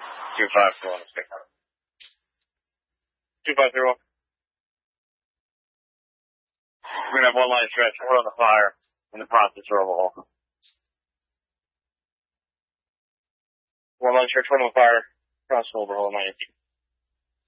250 on the sticker. 250. We're gonna have one line stretch, hold on the fire, in the process of overhaul. One line stretch, hold on the fire, process overhaul, 918.